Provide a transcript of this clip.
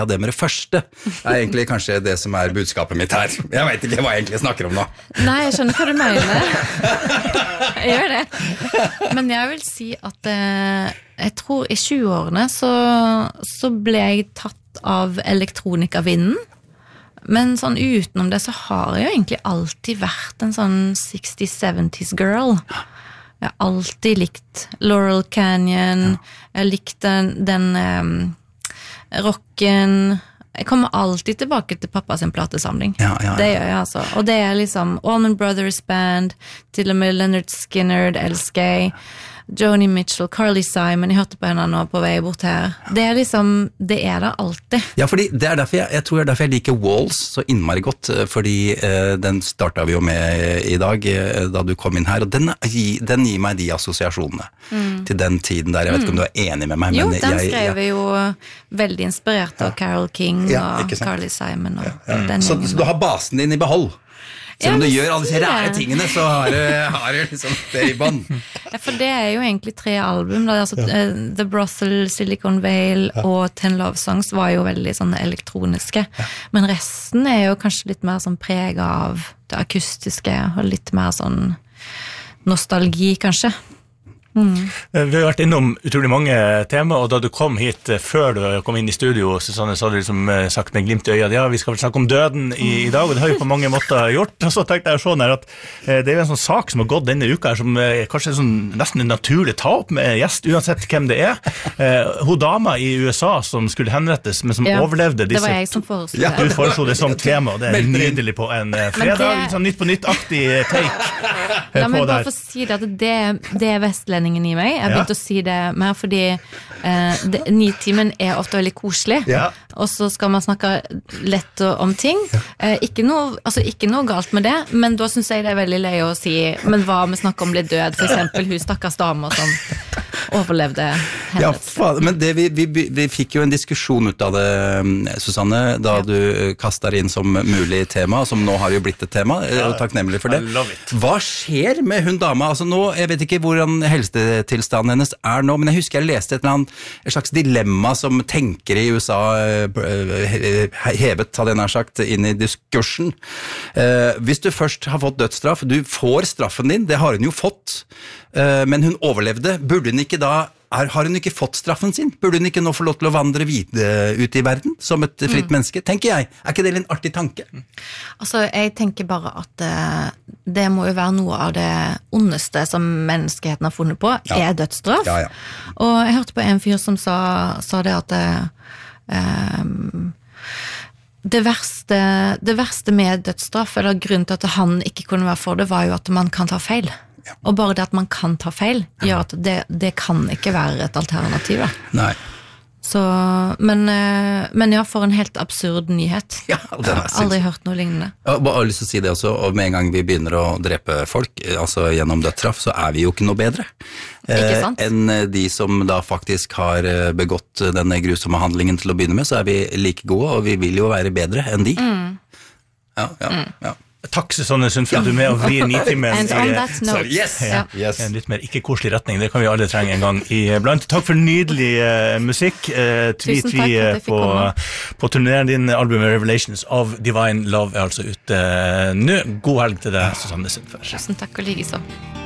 det med det første, egentlig kanskje det som budskapet mitt her. Jeg vet ikke hva jeg egentlig snakker om nå. Nei, jeg skjønner hva du mener. Jeg gjør det. Men jeg vil si at jeg tror i 20-årene så ble jeg tatt av elektronikavinden. Men sånn utenom det så har jeg jo egentlig alltid vært en sånn 60-70s girl. Jeg har alltid likt Laurel Canyon, jeg likte den rocken. Jeg kommer alltid tilbake til pappa sin platesamling. Ja. Det gjør jeg altså. Og det liksom Allman Brothers Band, til og med Leonard Skinner, Elskay, Joni Mitchell, Carly Simon, jeg hørte på henne nå på vei bort her. Det liksom, det det alltid. Ja, fordi det derfor jeg tror det derfor jeg liker Walls så innmari godt, fordi den startet vi jo med i dag, da du kom inn her, og den gir meg de assosiasjonene til den tiden der. Jeg vet ikke om du enig med meg, jo, men den skrev vi jo veldig inspirert av Carole King og Carly Simon. Og den så du har basen din i behold? Selv om du gjør alle disse rare tingene, så har du liksom det i bånd. Ja, for det jo egentlig 3 album. Da. Altså, The Brothel, Silicon Vale og 10 Love Songs var jo veldig sånn elektroniske. Men resten jo kanskje litt mer sånn preget av det akustiske, og litt mer sånn nostalgi, kanskje. Vi har vært innom utrolig mange tema, og da du kom hit før du kom inn i studio, Susanne, så hadde du liksom sagt med glimt i øyet, ja, vi skal vel snakke om døden i dag, og det har vi på mange måter gjort, og så tenkte jeg sånn her at det en sånn sak som har gått denne uka her, som kanskje sånn, nesten naturlig ta opp med gjest, uansett hvem det hun dama i USA som skulle henrettes, men som overlevde disse. Det var jeg som foreslo det. Du foreslo det som tema, og det nydelig på en fredag, sånn Nytt på Nytt-aktig take. La meg bare få si det, at det vestlendingen i meg. Jeg begynte å si det mer fordi Nitimen ofte veldig koselig, og så skal man snakke lett om ting. Ikke noe galt med det, men da synes jeg det veldig løye å si, men hva vi snakker om litt død, for eksempel hun stakkars dame som overlevde hendelse. Men vi fikk jo en diskusjon ut av det, Susanne, da du kastet inn som mulig tema, som nå har jo blitt et tema, og takknemlig for det. Hva skjer med hun dama? Altså nå, jeg vet ikke hvordan helsetilstanden hennes nå, men jeg husker jeg leste et slags dilemma som tenkere i USA hevet, hadde jeg nær sagt, inn i diskursen. Hvis du først har fått dødsstraff, du får straffen din, det har hun jo fått, men hun overlevde, burde hun ikke da har hun ikke fått straffen sin? Burde hun ikke nå få lov til å vandre videre ut i verden som et fritt menneske, tenker jeg. Ikke det en artig tanke? Altså, jeg tenker bare at det må jo være noe av det ondeste som menneskeheten har funnet på, dødsstraff. Og jeg hørte på en fyr som sa det at det verste med dødsstraff, eller grunnen til at han ikke kunne være for det, var jo at man kan ta feil. Og bare det at man kan ta feil gjør at det kan ikke være et alternativ. Nei. Så, men ja, for en helt absurd nyhet. Ja, jeg har aldri hørt noe lignende. Jeg har lyst til å si det også, og med en gang vi begynner å drepe folk, altså gjennom dødsstraff, så vi jo ikke noe bedre enn de som da faktisk har begått denne grusomme handlingen til å begynne med, så vi like gode, og vi vil jo være bedre enn de. Ja. Takk, Susanne Sund, for at du med og vrir Nitimen And on that note. En litt mer ikke-koselig retning, det kan vi alle trenge en gang iblant. Takk for nydelig musikk. Tusen takk på turneren din, albumet Revelations of Divine Love altså ute nå. God helg til deg, Susanne Sund. Tusen takk og like så.